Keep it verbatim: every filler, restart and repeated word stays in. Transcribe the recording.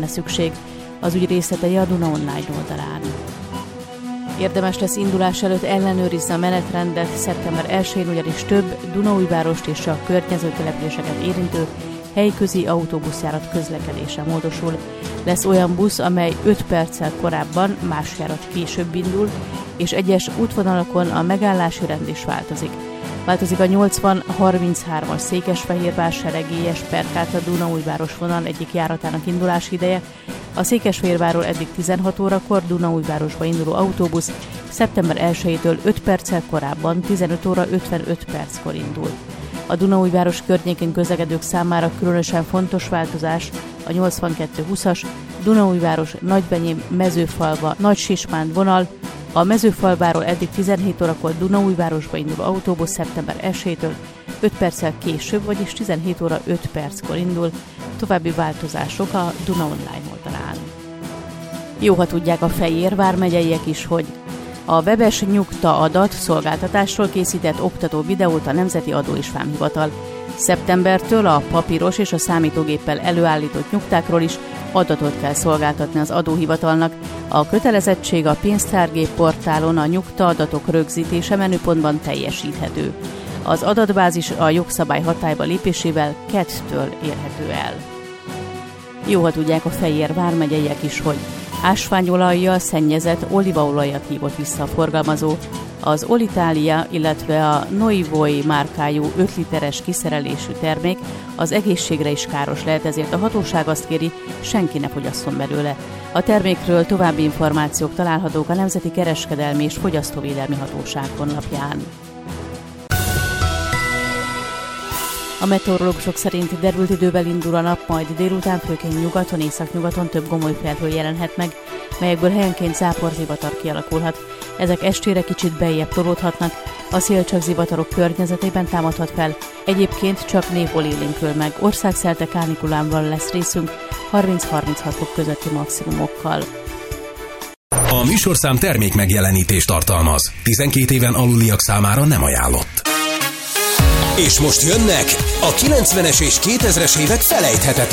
lenne szükség. Az ügy részletei a Duna online oldalán. Érdemes lesz indulás előtt ellenőrizni a menetrendet, szeptember elsején ugyanis több Dunaújvárost és a környező településeket érintő helyközi autóbuszjárat közlekedése módosul. Lesz olyan busz, amely öt perccel korábban, más járat később indul, és egyes útvonalakon a megállási rend is változik. Változik a nyolcvan harminchárom-as Székesfehérvár-Seregélyes Perkáta Dunaújváros vonal egyik járatának indulási ideje. A Székesfehérvárról eddig tizenhat órakor Dunaújvárosba induló autóbusz szeptember elsejétől öt perccel korábban tizenöt óra ötvenöt perckor indul. A Dunaújváros környékén közlekedők számára különösen fontos változás a nyolcvankettő húszas Dunaújváros Nagybenyém Mezőfalva Nagysismánd vonal. A Mezőfalváról eddig tizenhét órakor Dunaújvárosba induló autóbusz szeptember elsejétől öt perccel később, vagyis tizenhét óra öt perckor indul. További változások a Duna online oldalán. Jó, ha tudják a Fejér vármegyeiek is, hogy a webes nyugta adat szolgáltatásról készített oktató videót a Nemzeti Adó és Vámhivatal. Szeptembertől a papíros és a számítógéppel előállított nyugtákról is adatot kell szolgáltatni az adóhivatalnak. A kötelezettség a pénztárgép portálon a nyugta adatok rögzítése menüpontban teljesíthető. Az adatbázis a jogszabály hatályba lépésével kettől érhető el. Jó, ha tudják a Fejér vármegyeiek is, hogy ásványolajjal szennyezett olívaolajat hívott vissza a forgalmazó. Az Olitalia, illetve a Noivoi márkájú öt literes kiszerelésű termék az egészségre is káros lehet, ezért a hatóság azt kéri, senki ne fogyasszon belőle. A termékről további információk találhatók a Nemzeti Kereskedelmi és Fogyasztóvédelmi Hatóság honlapján. A meteorológusok szerint derült idővel indul a nap, majd délután főként nyugaton, északnyugaton több gomoly felhő jelenhet meg, melyekből helyenként záporzivatar kialakulhat. Ezek estére kicsit beljebb tolódhatnak, a szél csak zivatarok környezetében támadhat fel, egyébként csak néhol élénkül meg. Országszerte kánikulánval lesz részünk harminc-harminchat fok közötti maximumokkal. A műsorszám termék megjelenítést tartalmaz. tizenkét éven aluliak számára nem ajánlott. És most jönnek a kilencvenes és kétezres évek felejthetetlen